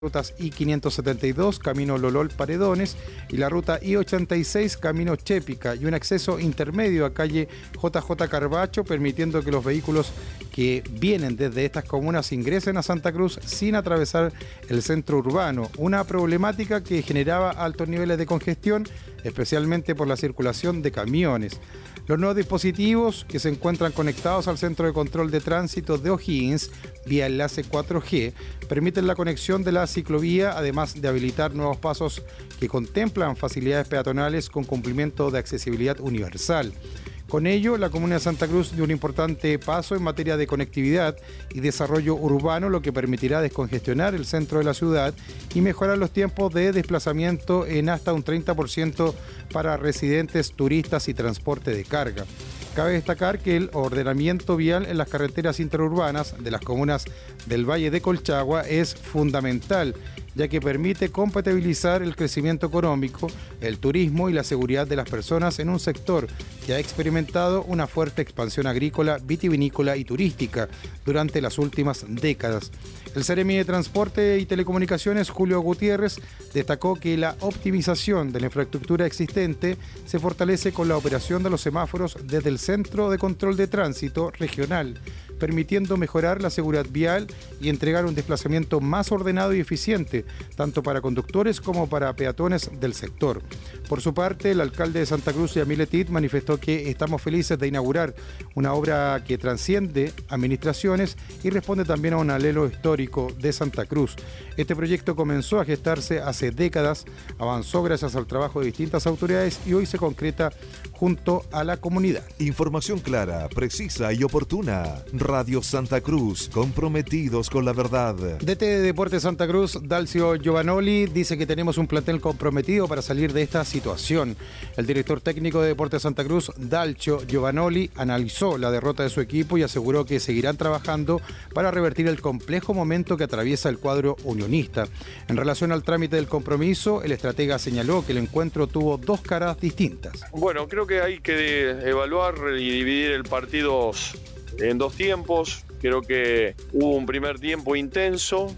rutas I-572, camino Lolol Paredones, y la ruta I-86, camino Chépica, y un acceso intermedio a calle JJ Carbacho, permitiendo que los vehículos que vienen desde estas comunas ingresen a Santa Cruz sin atravesar el centro urbano, una problemática que generaba altos niveles de congestión, especialmente por la circulación de camiones. Los nuevos dispositivos que se encuentran conectados al centro de control de tránsito de O'Higgins vía enlace 4G permiten la conexión de la ciclovía, además de habilitar nuevos pasos que contemplan facilidades peatonales con cumplimiento de accesibilidad universal. Con ello, la Comuna de Santa Cruz dio un importante paso en materia de conectividad y desarrollo urbano, lo que permitirá descongestionar el centro de la ciudad y mejorar los tiempos de desplazamiento en hasta un 30% para residentes, turistas y transporte de carga. Cabe destacar que el ordenamiento vial en las carreteras interurbanas de las comunas del Valle de Colchagua es fundamental, ya que permite compatibilizar el crecimiento económico, el turismo y la seguridad de las personas en un sector que ha experimentado una fuerte expansión agrícola, vitivinícola y turística durante las últimas décadas. El Seremi de Transporte y Telecomunicaciones, Julio Gutiérrez, destacó que la optimización de la infraestructura existente se fortalece con la operación de los semáforos desde el Centro de Control de Tránsito Regional, permitiendo mejorar la seguridad vial y entregar un desplazamiento más ordenado y eficiente, tanto para conductores como para peatones del sector. Por su parte, el alcalde de Santa Cruz, Yamil Petit, manifestó que estamos felices de inaugurar una obra que transciende administraciones y responde también a un anhelo histórico de Santa Cruz. Este proyecto comenzó a gestarse hace décadas, avanzó gracias al trabajo de distintas autoridades y hoy se concreta junto a la comunidad. Información clara, precisa y oportuna. Radio Santa Cruz, comprometidos con la verdad. DT de Deportes Santa Cruz, Dalcio Giovanoli, dice que tenemos un plantel comprometido para salir de esta situación. El director técnico de Deportes Santa Cruz, Dalcio Giovanoli, analizó la derrota de su equipo y aseguró que seguirán trabajando para revertir el complejo momento que atraviesa el cuadro unionista. En relación al trámite del compromiso, el estratega señaló que el encuentro tuvo dos caras distintas. Bueno, creo que hay que evaluar y dividir el partido en dos tiempos. Creo que hubo un primer tiempo intenso,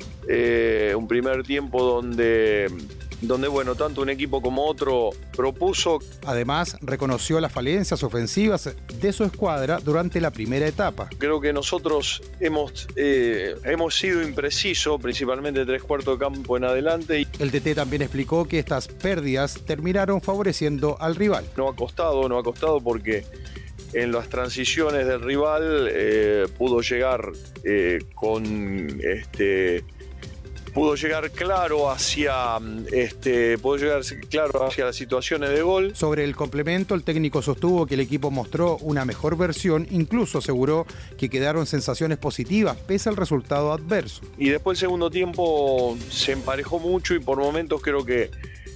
un primer tiempo donde bueno, tanto un equipo como otro propuso. Además, reconoció las falencias ofensivas de su escuadra durante la primera etapa. Creo que nosotros hemos sido imprecisos, principalmente 3/4 de campo en adelante. El DT también explicó que estas pérdidas terminaron favoreciendo al rival. No ha costado porque en las transiciones del rival pudo llegar claro hacia las situaciones de gol. Sobre el complemento, el técnico sostuvo que el equipo mostró una mejor versión, incluso aseguró que quedaron sensaciones positivas pese al resultado adverso. Y después el segundo tiempo se emparejó mucho y por momentos creo que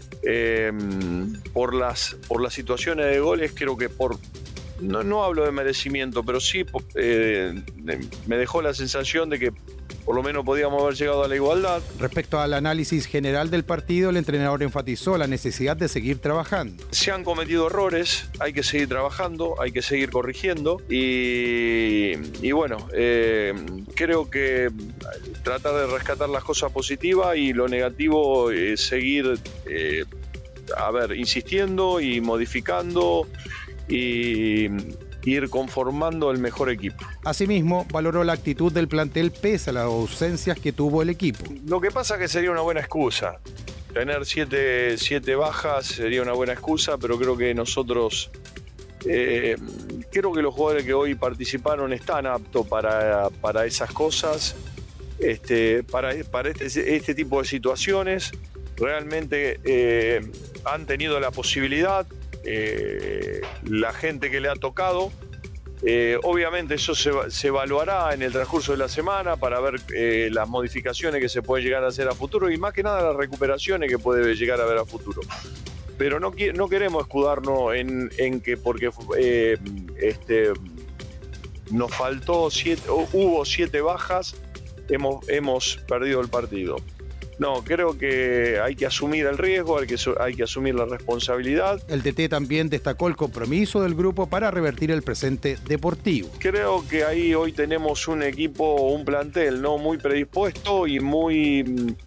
por las situaciones de goles, creo que no hablo de merecimiento, pero sí me dejó la sensación de que por lo menos podíamos haber llegado a la igualdad. Respecto al análisis general del partido, el entrenador enfatizó la necesidad de seguir trabajando. Se han cometido errores, hay que seguir trabajando, hay que seguir corrigiendo y bueno, creo que tratar de rescatar las cosas positivas y lo negativo seguir insistiendo y modificando y ir conformando el mejor equipo. Asimismo, valoró la actitud del plantel pese a las ausencias que tuvo el equipo. Lo que pasa es que sería una buena excusa. Tener siete bajas sería una buena excusa, pero creo que nosotros, creo que los jugadores que hoy participaron están aptos para esas cosas, para este tipo de situaciones. Realmente han tenido la posibilidad. La gente que le ha tocado, obviamente eso se evaluará en el transcurso de la semana para ver las modificaciones que se pueden llegar a hacer a futuro y más que nada las recuperaciones que puede llegar a haber a futuro. Pero no queremos escudarnos en que porque nos faltó hubo 7 bajas, hemos perdido el partido. No, creo que hay que asumir el riesgo, hay que asumir la responsabilidad. El DT también destacó el compromiso del grupo para revertir el presente deportivo. Creo que ahí hoy tenemos un equipo, un plantel no muy predispuesto y muy